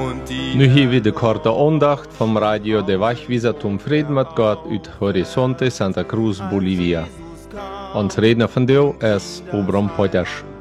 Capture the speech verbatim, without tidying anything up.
Nu hier weer de korte aandacht vom Radio de Wachwieser zum Frieden mit Gott uit Horizonte Santa Cruz, Bolivia. Ons redner van deel is Obram Potters.